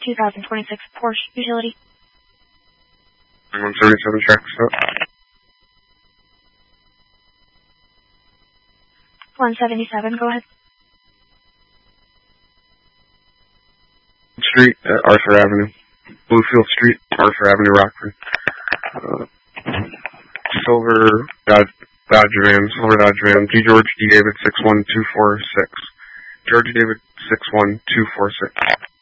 2026 Porsche utility. 177 tracks up. 177, go ahead. Street at Arthur Avenue. Bluefield Street, Arthur Avenue, Rockford. Silver Dodge van, G. George D. David 61246. George David 61246.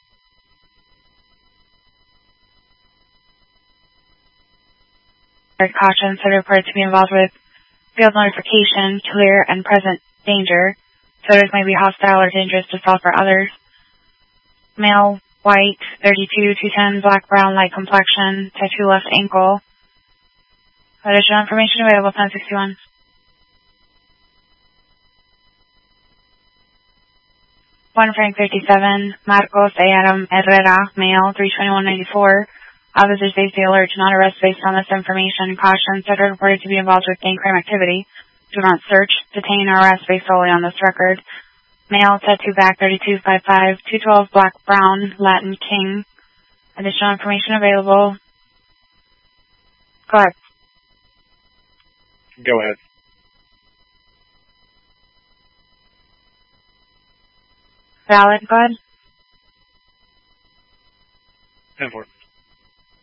Caution, so reported to be involved with field notification, clear and present danger. Photos may be hostile or dangerous to self or others. Male, white, 32, 210, black, brown, light complexion, tattoo left ankle. Additional information available, 1061. One Frank 57, Marcos A. Adam Herrera, male, 32194. Officers safety alert, not arrest based on this information. Caution, subject reported to be involved with gang crime activity. Do not search, detain, or arrest based solely on this record. Male, tattoo back, 3255, 212, black, brown, Latin king. Additional information available. Go ahead. Go ahead. Valid, go ahead.